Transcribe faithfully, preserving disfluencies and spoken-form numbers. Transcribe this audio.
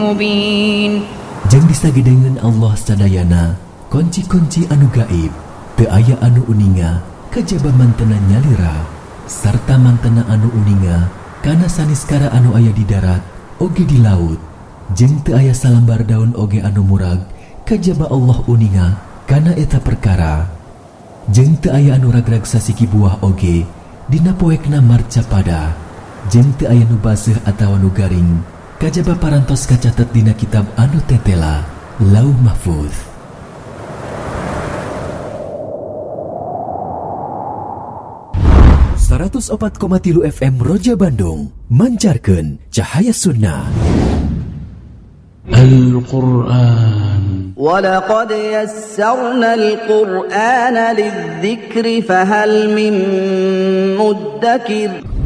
مبين. Jeung disage dengan Allah sadayana kunci-kunci anu gaib teu aya anu uninga kajaba mantena nyalira sarta mantena anu uninga kana saniskara anu aya di darat oge di laut jeung teu aya salambar daun oge anu murag kajaba Allah uninga kana eta perkara jeung teu aya anu ragrag sasiki buah oge dina poekna marcapada jeung teu aya nu baseuh atawa nu garing kajaba parantos kacatet dina kitab anu tetela Lauh Mahfuz. seratus opat koma tilu F M Roja Bandung mancarkeun cahaya sunnah. Al-Quran. Walaqad yassarna al-Qur'ana lidh-dhikri fahal min muddakir.